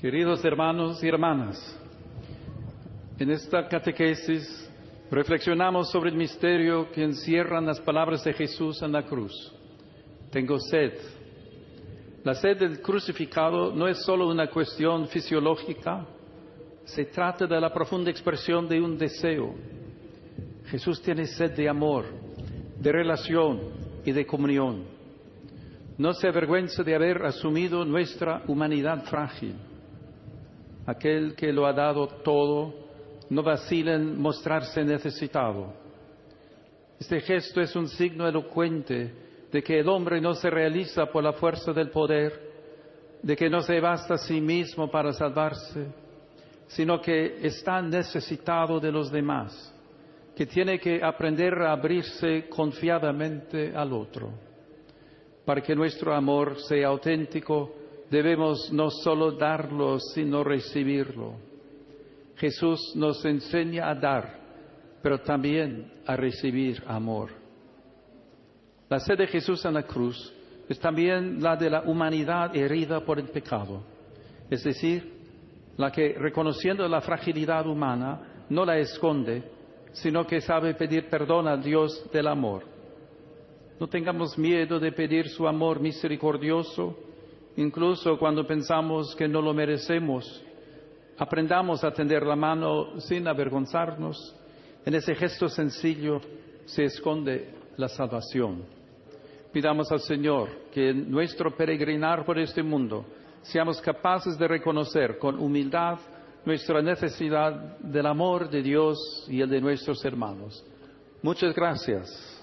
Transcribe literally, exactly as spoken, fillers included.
Queridos hermanos y hermanas, en esta catequesis reflexionamos sobre el misterio que encierran las palabras de Jesús en la cruz. Tengo sed. La sed del crucificado no es solo una cuestión fisiológica, se trata de la profunda expresión de un deseo. Jesús tiene sed de amor, de relación y de comunión. No se avergüenza de haber asumido nuestra humanidad frágil. Aquel que lo ha dado todo no vacila en mostrarse necesitado. Este gesto es un signo elocuente de que el hombre no se realiza por la fuerza del poder, de que no se basta a sí mismo para salvarse, sino que está necesitado de los demás, que tiene que aprender a abrirse confiadamente al otro. Para que nuestro amor sea auténtico, debemos no solo darlo, sino recibirlo. Jesús nos enseña a dar, pero también a recibir amor. La sed de Jesús en la cruz es también la de la humanidad herida por el pecado, es decir, la que, reconociendo la fragilidad humana, no la esconde, sino que sabe pedir perdón al Dios del amor. No tengamos miedo de pedir su amor misericordioso, incluso cuando pensamos que no lo merecemos. Aprendamos a tender la mano sin avergonzarnos. En ese gesto sencillo se esconde la salvación. Pidamos al Señor que en nuestro peregrinar por este mundo seamos capaces de reconocer con humildad nuestra necesidad del amor de Dios y el de nuestros hermanos. Muchas gracias.